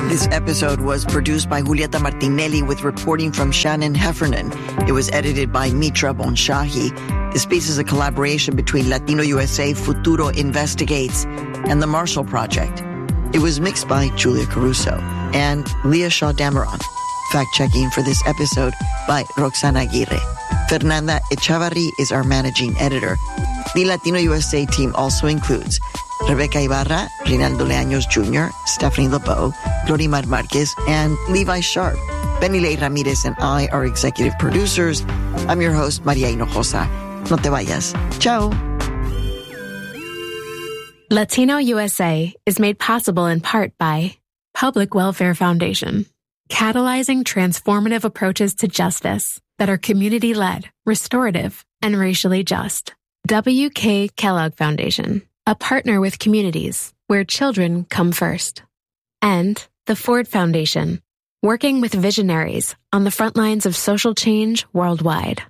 This episode was produced by Julieta Martinelli with reporting from Shannon Heffernan. It was edited by Mitra Bonshahi. This piece is a collaboration between Latino USA, Futuro Investigates, and the Marshall Project. It was mixed by Julia Caruso and Leah Shaw Dameron. Fact-checking for this episode by Roxana Aguirre. Fernanda Echavarri is our managing editor. The Latino USA team also includes Rebecca Ibarra, Rinaldo Leaños Jr., Stephanie LeBeau, Glorimar Marquez, and Levi Sharp. Benny Ley Ramirez and I are executive producers. I'm your host, Maria Hinojosa. No te vayas. Ciao. Latino USA is made possible in part by Public Welfare Foundation, catalyzing transformative approaches to justice that are community-led, restorative, and racially just. W.K. Kellogg Foundation, a partner with communities where children come first. And the Ford Foundation, working with visionaries on the front lines of social change worldwide.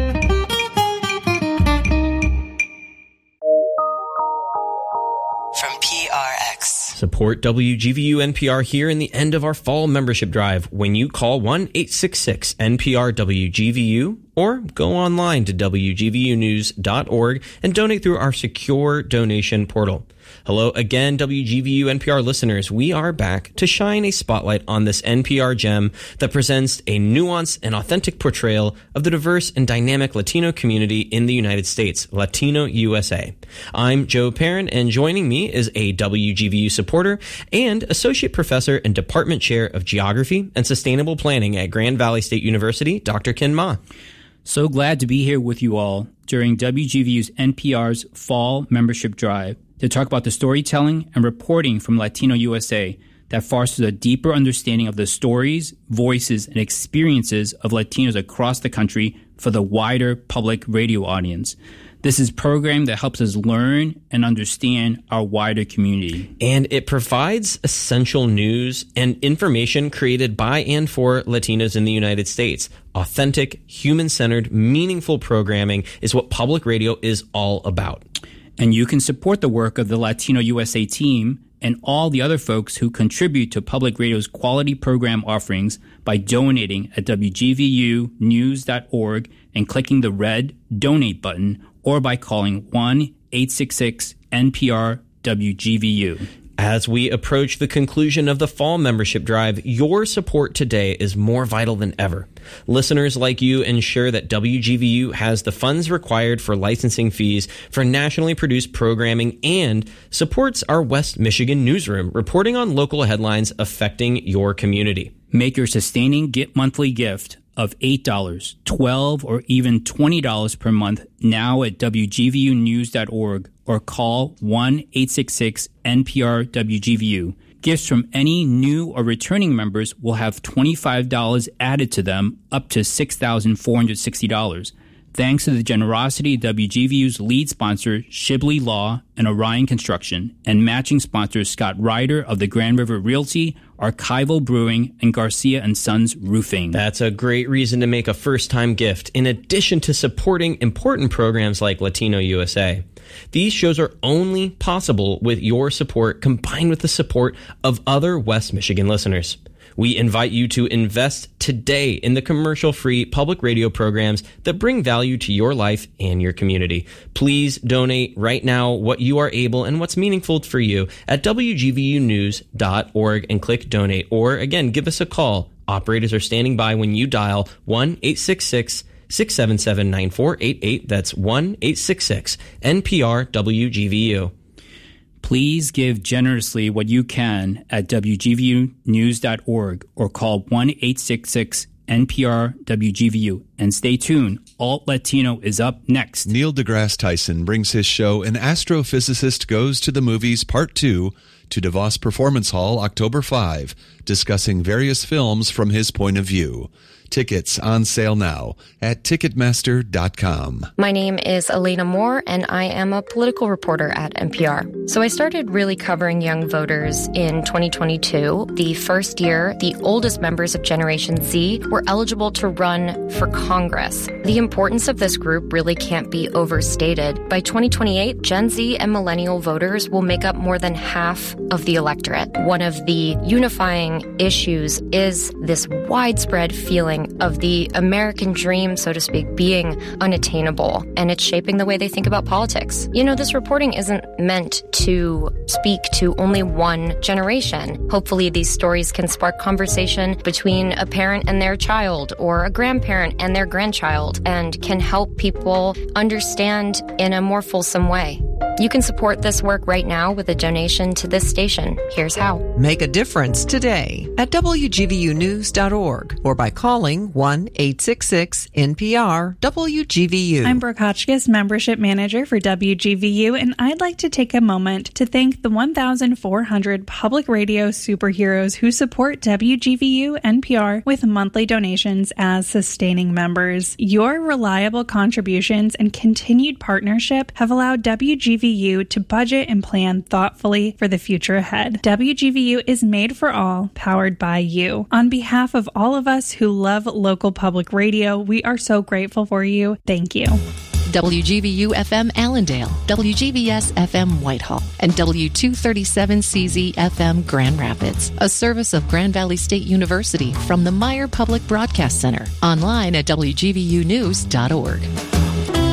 From PRX. Support WGVU NPR here in the end of our fall membership drive when you call 1-866-NPR-WGVU or go online to WGVUnews.org and donate through our secure donation portal. Hello again, WGVU NPR listeners. We are back to shine a spotlight on this NPR gem that presents a nuanced and authentic portrayal of the diverse and dynamic Latino community in the United States, Latino USA. I'm Joe Perrin, and joining me is a WGVU supporter and associate professor and department chair of geography and sustainable planning at Grand Valley State University, Dr. Ken Ma. So glad to be here with you all during WGVU's NPR's Fall Membership Drive to talk about the storytelling and reporting from Latino USA that fosters a deeper understanding of the stories, voices, and experiences of Latinos across the country for the wider public radio audience. This is a program that helps us learn and understand our wider community. And it provides essential news and information created by and for Latinos in the United States. Authentic, human-centered, meaningful programming is what public radio is all about. And you can support the work of the Latino USA team and all the other folks who contribute to public radio's quality program offerings by donating at WGVUnews.org and clicking the red Donate button, or by calling 1-866-NPR-WGVU. As we approach the conclusion of the fall membership drive, your support today is more vital than ever. Listeners like you ensure that WGVU has the funds required for licensing fees for nationally produced programming and supports our West Michigan newsroom, reporting on local headlines affecting your community. Make your sustaining monthly gift of $8, $12, or even $20 per month now at WGVUnews.org or call 1-866-NPR-WGVU. Gifts from any new or returning members will have $25 added to them, up to $6,460. Thanks to the generosity of WGVU's lead sponsor, Shibley Law and Orion Construction, and matching sponsors Scott Ryder of the Grand River Realty, Archival Brewing, and Garcia & Sons Roofing. That's a great reason to make a first-time gift, in addition to supporting important programs like Latino USA. These shows are only possible with your support combined with the support of other West Michigan listeners. We invite you to invest today in the commercial-free public radio programs that bring value to your life and your community. Please donate right now what you are able and what's meaningful for you at WGVUnews.org and click donate. Or, again, give us a call. Operators are standing by when you dial 1-866-677-9488. That's 1-866-NPR-WGVU. Please give generously what you can at WGVUnews.org or call 1-866-NPR-WGVU. And stay tuned. Alt Latino is up next. Neil deGrasse Tyson brings his show An Astrophysicist Goes to the Movies Part 2 to DeVos Performance Hall October 5, discussing various films from his point of view. Tickets on sale now at Ticketmaster.com. My name is Elena Moore, and I am a political reporter at NPR. So I started really covering young voters in 2022. The first year, the oldest members of Generation Z were eligible to run for Congress. The importance of this group really can't be overstated. By 2028, Gen Z and millennial voters will make up more than half of the electorate. One of the unifying issues is this widespread feeling of the American dream, so to speak, being unattainable, and it's shaping the way they think about politics. You know, this reporting isn't meant to speak to only one generation. Hopefully, these stories can spark conversation between a parent and their child, or a grandparent and their grandchild, and can help people understand in a more fulsome way. You can support this work right now with a donation to this station. Here's how. Make a difference today at WGVUnews.org or by calling 1-866-NPR-WGVU. I'm Brooke Hotchkiss, Membership Manager for WGVU, and I'd like to take a moment to thank the 1,400 public radio superheroes who support WGVU NPR with monthly donations as sustaining members. Your reliable contributions and continued partnership have allowed WGVU to budget and plan thoughtfully for the future ahead. WGVU is made for all, powered by you. On behalf of all of us who love local public radio, we are so grateful for you. Thank you. WGVU-FM Allendale, WGVS-FM Whitehall, and W237CZ FM Grand Rapids, a service of Grand Valley State University from the Meyer Public Broadcast Center. Online at WGVUnews.org.